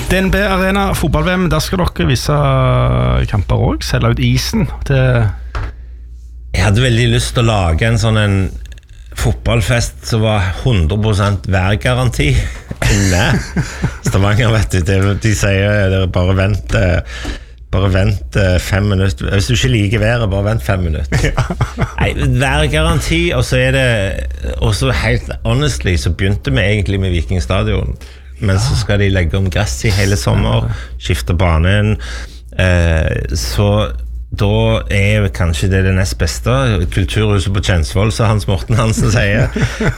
DNB Arena fotball-VM, der skal dere vise kamper også, selge ut isen til... Jeg hadde veldig lyst til å lage en sånn en fotballfest som var 100% værgaranti. Nei, Stavanger vet du, de sier bare vent 5 minutter. Hvis du ikke liker været, bare vent 5 minutter. Nei, værgaranti, og så det også helt honestly, så begynte vi egentlig med Vikingstadion. Men så skal de legge om gress i hele sommer, skifte banen, så da kanskje det nest beste kulturhuset på Kjensvoll, så Hans Morten Hansen sier.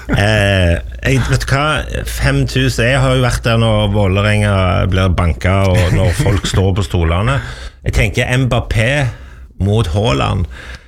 Vet du hva, 5000, jeg har jo vært der når Vålerenga blir banket, og når folk står på stolene. Jeg tenker Mbappé mot Haaland,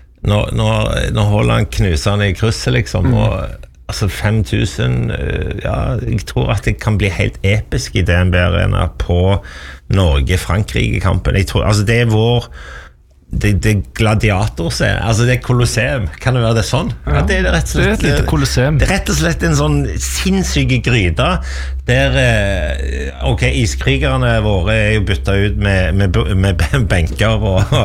når Haaland knuser han i krysset liksom, og altså 5000, ja, jeg tror at det kan bli helt episk i DNB Arena på Norge-Frankrike-kampen. Jeg tror, altså det vår det gladiator ser, altså det kolosseum, kan det være det sånn? Ja, det rett og slett, det et lite kolosseum. Det rett og slett en sånn sinnssyke gryte der, ok, iskrigerne våre jo byttet ut med benker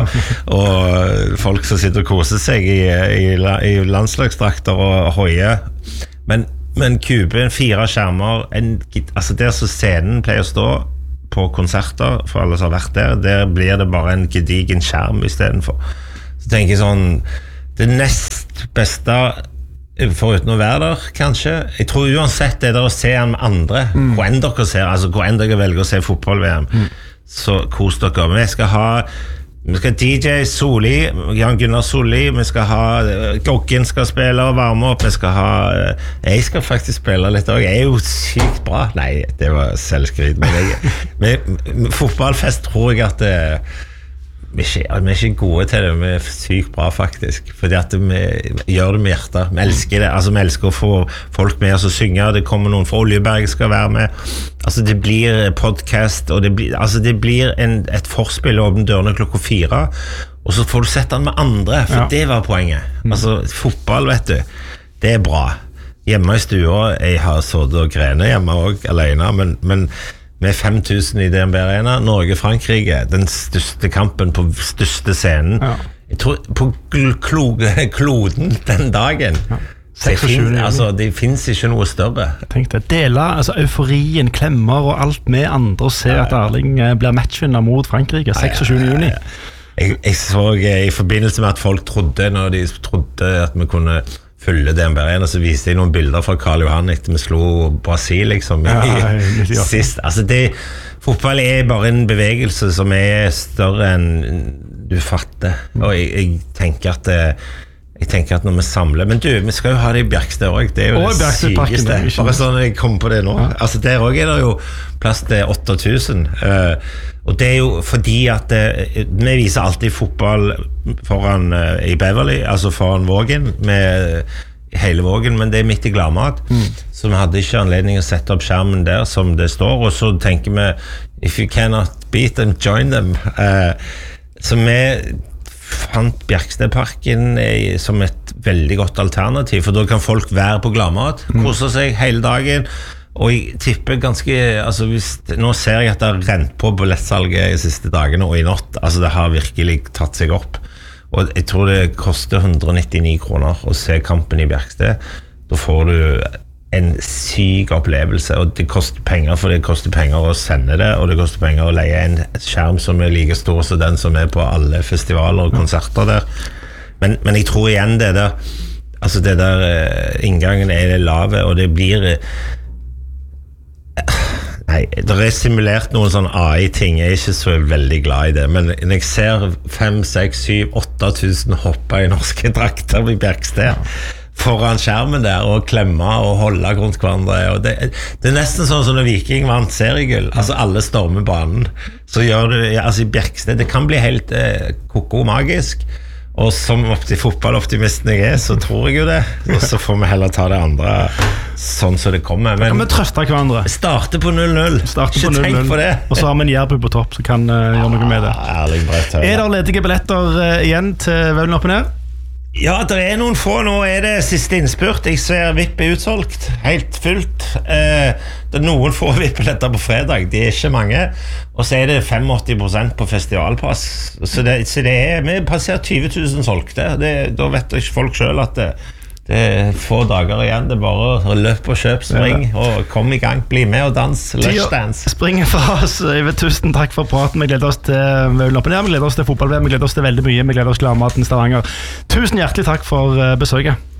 og folk som sitter og koser seg i landslagsdrakter og høye, men kuben, 4 skjermer, altså der så scenen pleier å stå på konserter, for alle som har vært der blir det bare en gedigen skjerm i stedet for. Så tenker jeg sånn, det nest beste foruten å være der, kanskje. Jeg tror uansett det der å se han med andre, hvor enn dere ser, altså hvor enn dere velger å se fotball-VM, så kos dere. Vi skal DJ Soli, Jan Gunnar Soli, vi skal ha Goggen skal spille og varme opp, jeg skal faktisk spille litt også, jeg jo sykt bra. Nei, det var selvskryt, men fotballfest tror jeg at vi ikke gode til det, vi sykt bra faktisk, fordi at vi gjør det med hjertet, vi elsker det, altså vi elsker å få folk med oss å synge, det kommer noen fra Oljeberg skal være med, altså det blir podcast, og det blir et forspill å åpne dørene klokka 4, og så får du sett den med andre, for det var poenget. Altså fotball, vet du, det bra. Hjemme i stua, jeg har sådd og grene hjemme også, alene, men med 5000 i DNB Arena, Norge-Frankrike, den største kampen på største scenen. Jeg tror på kloden den dagen. Det finnes ikke noe større. Tenk det, dele euforien, klemmer og alt med andre, og se at Erling blir matchvinner mot Frankrike 26. juni. Jeg så i forbindelse med at folk trodde, når de trodde at vi kunne følge DNB Arena, så viste jeg noen bilder fra Karl Johan etter vi slo Brasil liksom, sist. Altså fotball bare en bevegelse som større enn du fatter, og jeg tenker at når vi samler, men du, vi skal jo ha det i Bjerkstad også, det jo det sykeste, bare sånn jeg kom på det nå, altså der også det jo plass til 8000, og det jo fordi at vi viser alltid fotball foran i Beverly, altså foran Vågen, med hele Vågen, men det midt i Gladmat, så vi hadde ikke anledning å sette opp skjermen der som det står, og så tenker vi, if you cannot beat them, join them, så vi fant Bjerkstedparken som et veldig godt alternativ, for da kan folk være på Gladmat, kose seg hele dagen, og jeg tipper ganske, altså nå ser jeg at det har rent på billettsalget de siste dagene og i natt, altså det har virkelig tatt seg opp, og jeg tror det koster 199 kroner å se kampen i Bjerksted, da får du en syk opplevelse, og det koster penger, for det koster penger å sende det, og det koster penger å leie en skjerm som like stor som den som på alle festivaler og konserter der, men jeg tror igjen det der, altså det der inngangen det lave, og det blir nei, det simulert noen sånn AI-ting, jeg ikke så veldig glad i det, men når jeg ser 5, 6, 7, 8000 hoppe i norske drakter i Bjerksted foran skjermen der, og klemme og holde rundt hverandre, og det nesten sånn som når Viking vant seriegull, altså alle stormer banen, så gjør det, altså i Bjerksted, det kan bli helt koko magisk, og som fotballoptimisten jeg så tror jeg jo det, og så får vi heller ta det andre sånn som det kommer, men kan vi trøste hverandre? Starte på 0-0, ikke tenk på det, og så har vi en Jærbu på topp som kan gjøre noe med det. Ærlig brett, det ledige billetter igjen til Vaulen opp og ned? Ja, det noen få, nå det siste innspurt, jeg ser VIP utsolgt, helt fullt, Det noen få VIP-billetter på fredag, det ikke mange, og så det 85% på festivalpass, så det vi passerer 20 000 solgte, da vet ikke folk selv at det få dager igjen, det bare løp og kjøp, spring og kom i gang, bli med og dans, lush dance. Springer fra oss, tusen takk for praten, vi gleder oss til vi gleder oss til fotball, vi gleder oss til veldig mye, vi gleder oss til å ha maten i Stavanger. Tusen hjertelig takk for besøket.